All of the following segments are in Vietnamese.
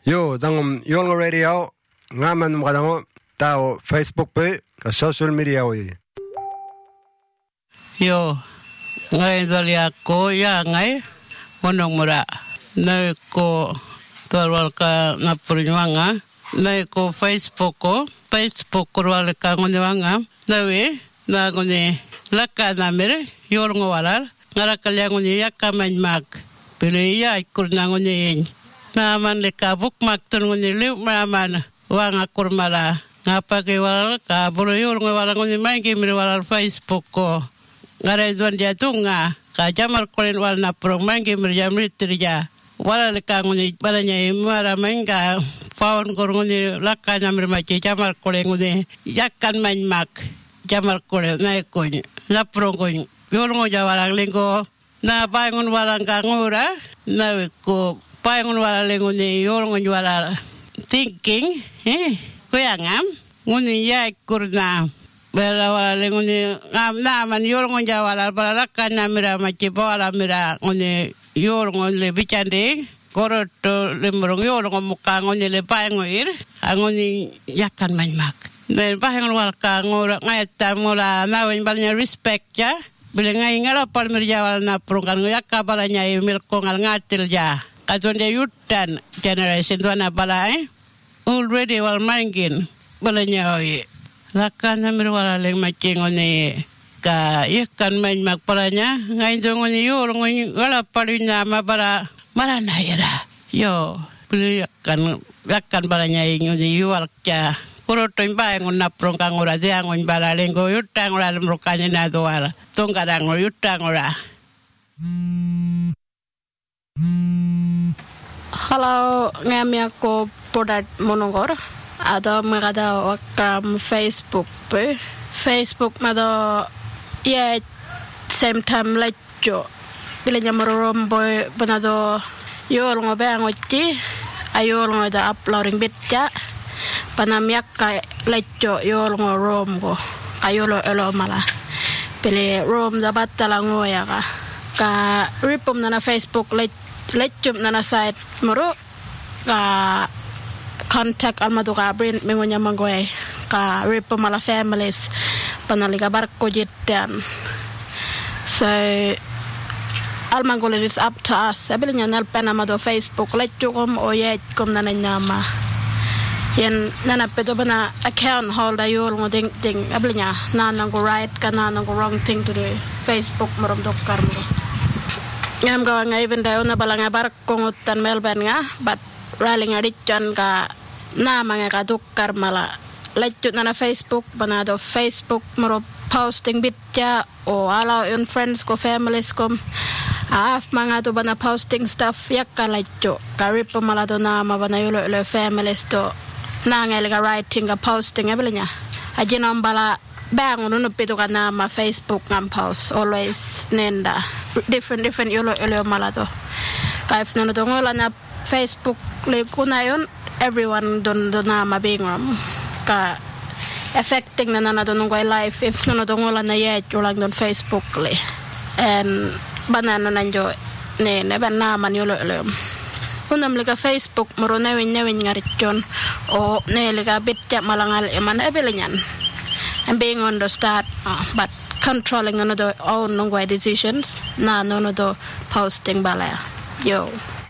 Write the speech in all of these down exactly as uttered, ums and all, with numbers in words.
Yo, dangum Yolngo Radio, ngaman makadango tao Facebook pe, ka social media oi. Yo, ngai dali ako ya ngai, monong mura, nai ko tuarwal ka napurinwanga, nai ko Facebook ko, Facebook ko wal ka ngonewanga, nai na ngone laka namere, Yolngo walar, ngarakalya ngone yakaman mag, pili ya ikurna ngone naman leka bukmak tun ngone liu maraman wanga kurmala ngapa ke wal ka buru Yolngo wala ngone mangi mir wal Facebook ko ngare duan dia tunga ka jamar kolen wal na pro mangi mir jamri tirja wala leka ngone balanya mara manga faun kor ngone lakka namir machi jamar kolen ngone yakkan man mak jamar kolen na ko na pro ko Yolngo jawala lengo na bangun wala ngura na ko paingon wala lengone Yolngo wala thinking eh kuyangam nguni ya kurna bela wala lengone ngam na man Yolngo wala bala kana mira machi bala mira ngone Yolngo le bichande koroto le mrong Yolngo muka ngone le paingon ir ngoni yakan manmak den paingon wala ka ngora ngata ngora na wen balnya respect ya bilengai ngala pal mirja wala na prongkan yakka balanya emil ko ngal ngatil ja Kazonde yutan generation tuana balai already wal mangin balanya oi lakana mir wala leng making one ka ikan main mak palanya ngai jongoni Yolngo wala palina mabara marana yara yo beli kan yakan balanya ngoni yual kya kuroto imba ngon naprong kang ora dia ngon bala lengo yutang ora lemrokanya na doara tongkarang yutang ora Hello, ngami ako product monongor. Ada magada wakam Facebook pe. Facebook mado ya same time lecho. Bila nyamarom boy banado Yolngo bang ochi. Ayolngo da uploading bitja. Panamyak ka lecho Yolngo rom go. Ayolo elo mala. Bila rom da batalango ya ka. Ka ripom na na Facebook lecho. Lechum nana site moro ka contact almadu ka brin mengonya mangoy ka ripo mala families panaliga barko jitan so almangol is up to us abilinya nal penamado Facebook lechukom o yet kom nana nyama yen nana pedo bana account holder Yolngo ding ding abilinya nana go right kana nana go wrong thing to the Facebook morom dokkar mo ngam gawa nga even daw na balanga barak kongutan Melbourne nga but rally nga dichon ka na mga kadukkar mala lechut na na Facebook banado Facebook moro posting bitya o allow yung friends ko families ko af mga to bana posting stuff yak ka lecho karip po mala to na mabana yulo yulo families to na nga iliga writing ka posting ebili nya ajinom bala bang no pito ka na ma Facebook ngam post always nenda different different yolo yolo malato kaif no to ngola na Facebook le kunayon everyone don don na mabingom ka affecting na na don ngoy life if no to ngola na yet ulang don Facebook le and banana nanjo ne ne banana man yolo yolo unam lega Facebook moro na wen na wen ngarichon o ne lega bitya malangal e man ebelenyan and being on the start uh, but controlling another own long-way decisions na no no do posting balaya yo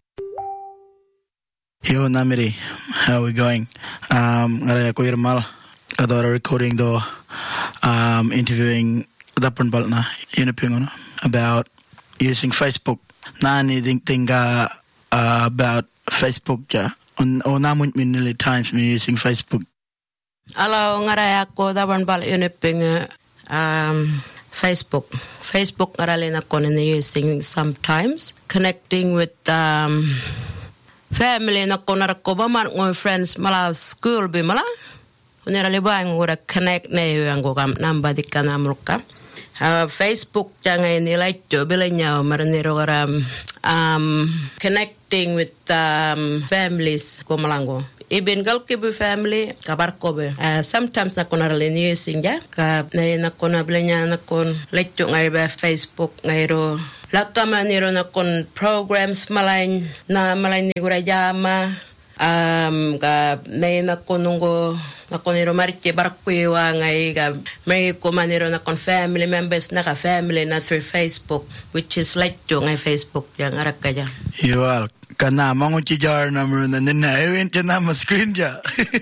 yo namiri how we going um ngara ko irmal kadora recording do um interviewing dapan balna inapingono about using Facebook nani ding tinga uh, about Facebook ja on on namun minili times me using Facebook. Hello, ngara ako daban bal uniping um Facebook. Facebook ngaralin ako na using sometimes connecting with um family na ko narko ba man ng friends mala school bi mala. Unirali ba ang ura connect na yung gam namba di ka namruka. Uh, Facebook jangan nilai jo bilanya maraniro um um connecting with um families ko malango. Ibin galkibu family kabar kobe uh, sometimes na kona ralin using ja ka na kona blanya na kon lecture ngai ba Facebook ngai ro lakama niro na kon programs malain na malain ni gura jama Um, ka nay na konungo na koniro mariche barkwiwa ngai ga may ko maniro na kon family members na ka family na through Facebook, which is like jo ngai Facebook yang arak kaja. Yual kana mangu chijar number na nina event na ma screen ja.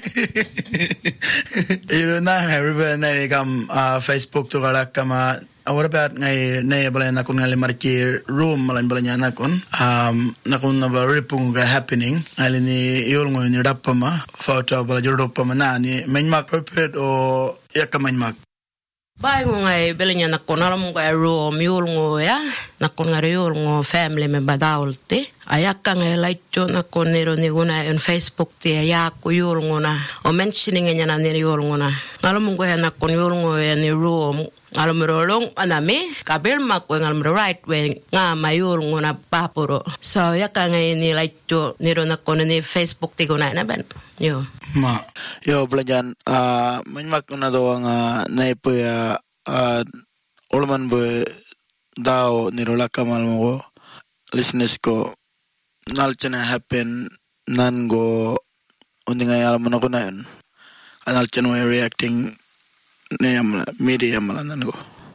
Iro na everybody na kam Facebook to galak kama. What about ngay nay bala na kun ngali marki room malan bala nya na kun um na kun na ba ripung ga happening ali ni yul ngo ni dapama photo bala jodo pama na ni menmak pepet o yakamenmak bai ngo ngai bala nya na kun alam ga room yul ngo ya na kun ngari yul ngo family me badaulte ayaka ngai laito na kun niro ni guna on Facebook ti ya ku yul ngo na o mentioning nya na ni yul ngo na alam ngo ya na kun yul ngo ya ni room almero long anami kabel mak weng almero right weng nga mayul ngona papuro so yakanga ini laito niro na kono ni Facebook tigo na na ban yo ma yo belajan ah manyak na do nga naipo ya ulman bo dao niro lakamal mo listeners ko nalchana happen nango undinga yalman ko na yun analchano reacting media malanango.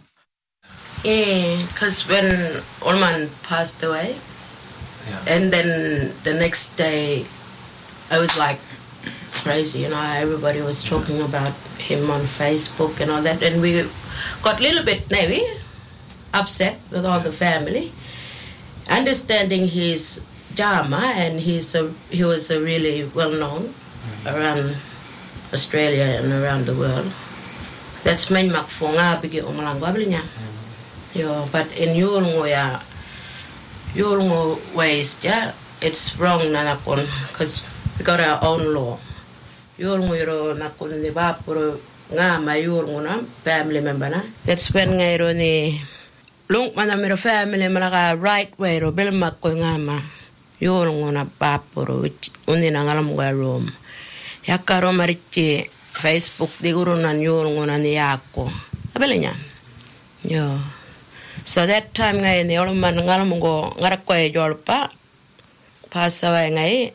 Yeah, because when Olman passed away, yeah. And then the next day, I was like crazy, you know. Everybody was talking about him on Facebook and all that, and we got a little bit maybe upset with all the family, understanding his drama, and he's a he was a really well known mm-hmm. around Australia and around the world. That's main mak fonga bigi omalang bablinya. Yo, but in yulngo ya, yulngo ways ja, it's wrong na nakon, because we got our own law. Yulngo yoro nakon ni bapuro nga ma yulngo na family member na. That's when ngayon ni lung mana mero family malaka right way ro bel mak ko nga ma yulngo na bapuro which undi na ngalam ga room. Yakaro marichi Facebook di guru nan yul ngona ni yako abelenya yo so that time ngai ni olman ngalam go ngarak ko e jolpa pasawa ngai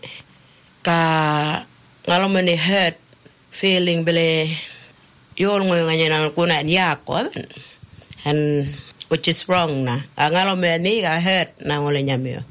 ka ngalam ni hurt feeling bele yul ngoi nganya nan kuna ni yako and which is wrong na ngalam ni ga hurt na ngolenya me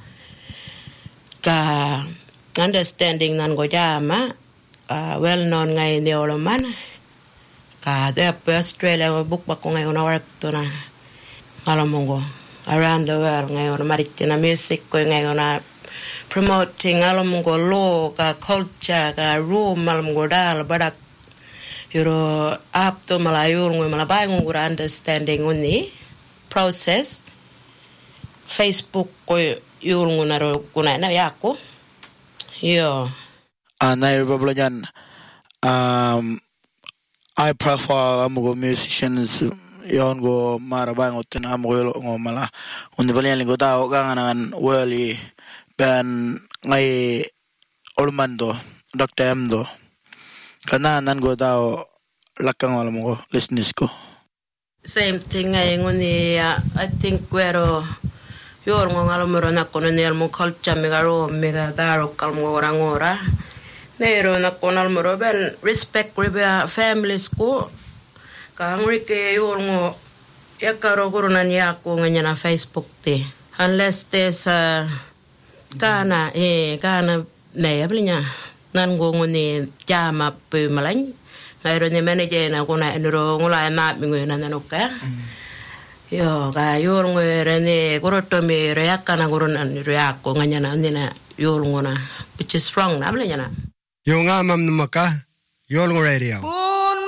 ka understanding nan go jama Uh, well known ngai ni oloman ka de Australia book ba ko ngai ona work to na alamongo around the world ngai ona maritina music ko ngai ona promoting alamongo law ka culture ka room alamongo dal badak yuro up to malayur ngai malabai ngura understanding uni process Facebook ko yul nguna ro kuna na yako yo Anai Bablajan, um, I profile amugo musicians yon go marabang oten amugo ngo mala undi balian lingo tao gangan wali ben ngai olmando Doctor M do kana nan go tao lakang amugo listeners ko same thing ngai ngoni uh, I think wero yor ngo ngalomero na kono nel mo culture megaro mega garo kalmo orang ora Nero na konal moro ben respect riba families ko kangri ke yorngo yakaro gurunan yako nganya na Facebook te unless there's a kana eh kana ne ablinya nan go ngoni jama pe malañ ngayro ni manager na ko na enro ngola na mi ngena nanoka yo ga yorngo rene goroto me yakana gurunan yako nganya na ndina yorngo na which is wrong na ablinya na Yung amam numaka, Yolngo Radio.